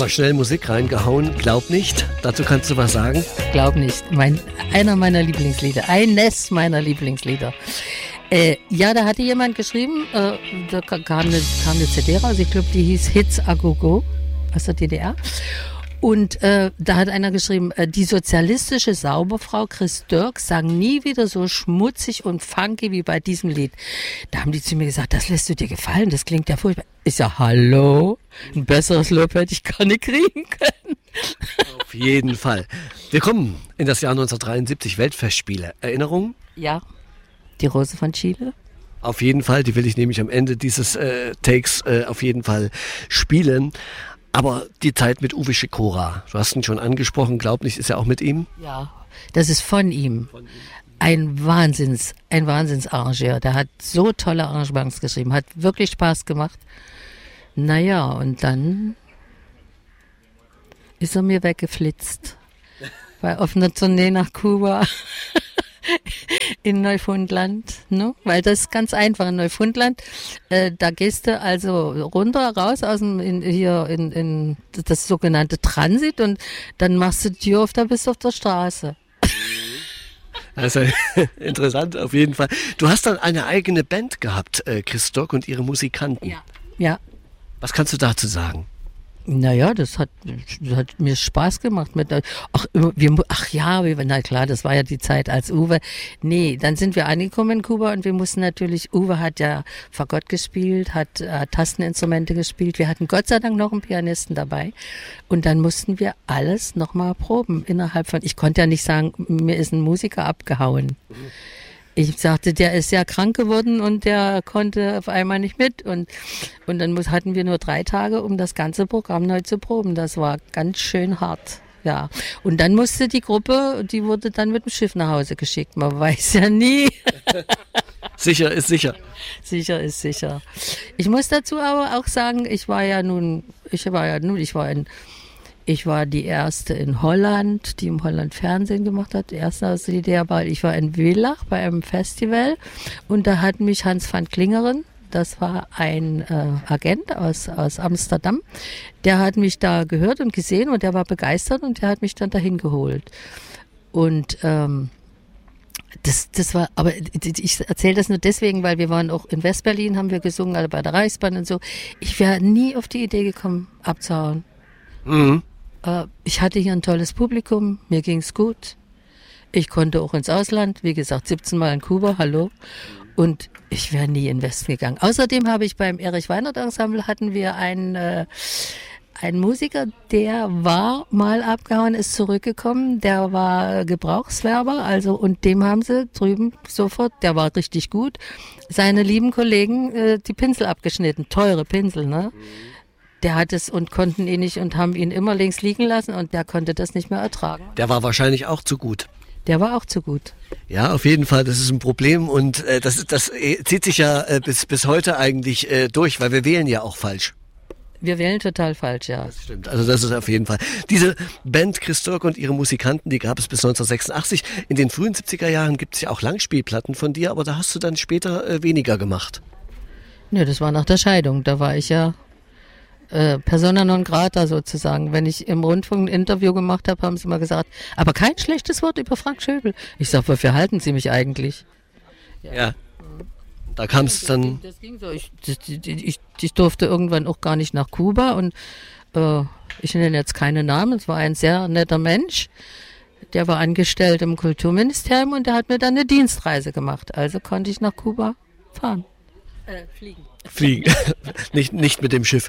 wir schnell Musik reingehauen. Glaub nicht. Dazu kannst du was sagen? Glaub nicht. Einer meiner Lieblingslieder. Eines meiner Lieblingslieder. Ja, da hatte jemand geschrieben, da kam eine CD raus, ich glaube, die hieß Hits a Go Go aus der DDR. Und da hat einer geschrieben, die sozialistische Sauberfrau Chris Dirk sang nie wieder so schmutzig und funky wie bei diesem Lied. Da haben die zu mir gesagt, das lässt du dir gefallen, das klingt ja furchtbar. Ich sag, hallo, ein besseres Lob hätte ich gar nicht kriegen können. Auf jeden Fall. Wir kommen in das Jahr 1973, Weltfestspiele. Erinnerungen? Ja. Die Rose von Chile? Auf jeden Fall, die will ich nämlich am Ende dieses Takes auf jeden Fall spielen. Aber die Zeit mit Uwe Schikora, du hast ihn schon angesprochen, ist ja auch mit ihm? Ja, das ist von ihm. Ein Wahnsinnsarrangeur. Der hat so tolle Arrangements geschrieben, hat wirklich Spaß gemacht. Naja, und dann ist er mir weggeflitzt. Bei offener Tournee nach Kuba. In Neufundland, ne? Weil das ist ganz einfach in Neufundland. Da gehst du also runter, raus aus dem, in das sogenannte Transit und dann machst du die Tür auf, da bist du auf der Straße. Also interessant auf jeden Fall. Du hast dann eine eigene Band gehabt, Chris Dirk und ihre Musikanten. Ja. Ja. Was kannst du dazu sagen? Naja, das hat mir Spaß gemacht. Na klar, das war ja die Zeit als Uwe. Nee, dann sind wir angekommen in Kuba und wir mussten natürlich, Uwe hat ja Fagott gespielt, hat Tasteninstrumente gespielt. Wir hatten Gott sei Dank noch einen Pianisten dabei. Und dann mussten wir alles nochmal proben ich konnte ja nicht sagen, mir ist ein Musiker abgehauen. Ich sagte, der ist ja krank geworden und der konnte auf einmal nicht mit. Und dann hatten wir nur 3 Tage, um das ganze Programm neu zu proben. Das war ganz schön hart. Ja. Und dann musste die Gruppe, die wurde dann mit dem Schiff nach Hause geschickt. Man weiß ja nie. Sicher ist sicher. Sicher ist sicher. Ich muss dazu aber auch sagen, ich war die erste in Holland, die im Holland Fernsehen gemacht hat. Die erste aus der DDR war, ich war in Villach bei einem Festival und da hat mich Hans van Klingeren, das war ein Agent aus Amsterdam, der hat mich da gehört und gesehen und der war begeistert und der hat mich dann dahin geholt. Und das war, aber ich erzähle das nur deswegen, weil wir waren auch in Westberlin, haben wir gesungen, alle bei der Reichsbahn und so. Ich wäre nie auf die Idee gekommen, abzuhauen. Mhm. Ich hatte hier ein tolles Publikum, mir ging's gut. Ich konnte auch ins Ausland, wie gesagt, 17 Mal in Kuba, hallo. Und ich wäre nie in den Westen gegangen. Außerdem habe ich beim Erich Weinert Ensemble hatten wir einen Musiker, der war mal abgehauen, ist zurückgekommen, der war Gebrauchswerber, also und dem haben sie drüben sofort, der war richtig gut, seine lieben Kollegen die Pinsel abgeschnitten, teure Pinsel, ne? Der hat es und konnten ihn nicht und haben ihn immer links liegen lassen und der konnte das nicht mehr ertragen. Der war wahrscheinlich auch zu gut. Der war auch zu gut. Ja, auf jeden Fall, das ist ein Problem und das zieht sich ja bis heute eigentlich durch, weil wir wählen ja auch falsch. Wir wählen total falsch, ja. Das stimmt, also das ist auf jeden Fall. Diese Band Chris Dirk und ihre Musikanten, die gab es bis 1986. In den frühen 70er Jahren gibt es ja auch Langspielplatten von dir, aber da hast du dann später weniger gemacht. Nö, das war nach der Scheidung, da war ich ja persona non grata sozusagen. Wenn ich im Rundfunk ein Interview gemacht habe, haben sie mal gesagt, aber kein schlechtes Wort über Frank Schöbel. Ich sag, wofür halten Sie mich eigentlich? Ja. Da kam es dann. Das ging so. Ich durfte irgendwann auch gar nicht nach Kuba und ich nenne jetzt keine Namen. Es war ein sehr netter Mensch. Der war angestellt im Kulturministerium und der hat mir dann eine Dienstreise gemacht. Also konnte ich nach Kuba fahren. Fliegen. nicht mit dem Schiff.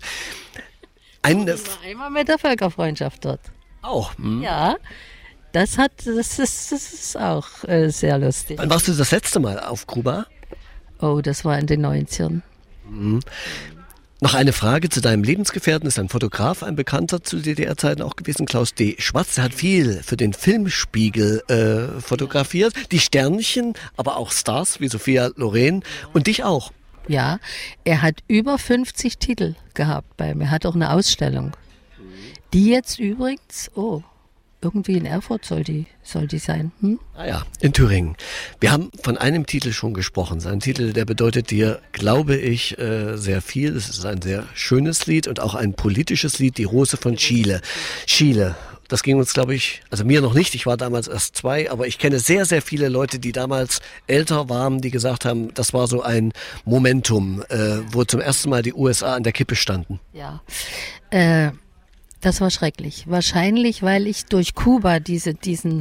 Ich war einmal mit der Völkerfreundschaft dort. Auch? Hm. Ja, das ist auch sehr lustig. Wann warst du das letzte Mal auf Kuba? Oh, das war in den 90ern. Mhm. Noch eine Frage zu deinem Lebensgefährten, ist ein Fotograf, ein Bekannter zu DDR-Zeiten auch gewesen, Klaus D. Schwarz. Der hat viel für den Filmspiegel fotografiert. Die Sternchen, aber auch Stars wie Sophia Loren und dich auch. Ja, er hat über 50 Titel gehabt bei mir. Er hat auch eine Ausstellung. Die jetzt übrigens, irgendwie in Erfurt soll die sein. Ah ja, in Thüringen. Wir haben von einem Titel schon gesprochen. Sein Titel, der bedeutet dir, glaube ich, sehr viel. Es ist ein sehr schönes Lied und auch ein politisches Lied, Die Rose von Chile. Chile. Das ging uns, glaube ich, also mir noch nicht, ich war damals erst 2, aber ich kenne sehr, sehr viele Leute, die damals älter waren, die gesagt haben, das war so ein Momentum, wo zum ersten Mal die USA an der Kippe standen. Ja, das war schrecklich. Wahrscheinlich, weil ich durch Kuba diese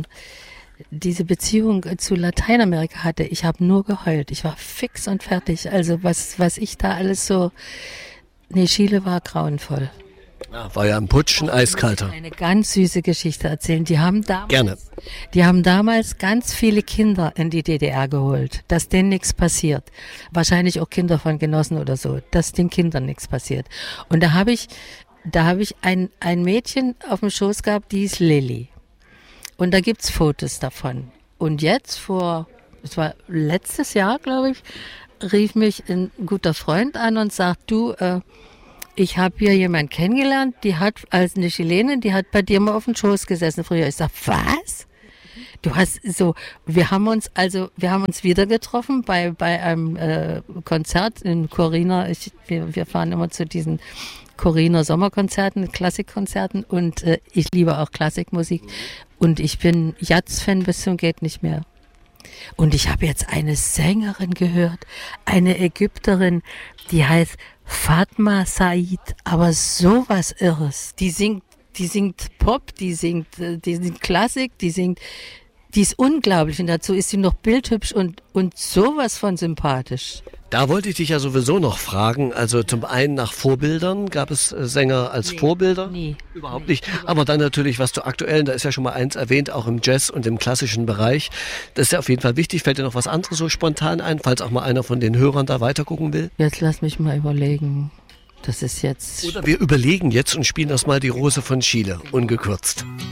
Beziehung zu Lateinamerika hatte. Ich habe nur geheult. Ich war fix und fertig. Also was ich da alles so... Nee, Chile war grauenvoll. Ja, war ja ein Putsch, ein eiskalter. Eine ganz süße Geschichte erzählen. Die haben Gerne. damals ganz viele Kinder in die DDR geholt, dass denen nichts passiert. Wahrscheinlich auch Kinder von Genossen oder so, dass den Kindern nichts passiert. Und da habe ich ein Mädchen auf dem Schoß gehabt, die ist Lilly. Und da gibt's Fotos davon. Und jetzt es war letztes Jahr, glaube ich, rief mich ein guter Freund an und sagt, du, ich habe hier jemanden kennengelernt, die hat als eine Chilenin, die hat bei dir mal auf dem Schoß gesessen früher. Ich sag, was? Du hast so, wir haben uns wieder getroffen bei einem Konzert in Corina. Wir fahren immer zu diesen Corina Sommerkonzerten, Klassikkonzerten und ich liebe auch Klassikmusik und ich bin Jazz-Fan bis zum geht nicht mehr. Und ich habe jetzt eine Sängerin gehört, eine Ägypterin, die heißt Fatma Said, aber sowas Irres. Die singt Pop, die singt Klassik, die ist unglaublich und dazu ist sie noch bildhübsch und sowas von sympathisch. Da wollte ich dich ja sowieso noch fragen, also zum einen nach Vorbildern, gab es Sänger als Vorbilder? Nee. Überhaupt nicht. Aber dann natürlich, was du aktuell, da ist ja schon mal eins erwähnt, auch im Jazz und im klassischen Bereich. Das ist ja auf jeden Fall wichtig. Fällt dir noch was anderes so spontan ein, falls auch mal einer von den Hörern da weitergucken will? Jetzt lass mich mal überlegen. Das ist jetzt... Oder wir überlegen jetzt und spielen erstmal die Rose von Chile, ungekürzt.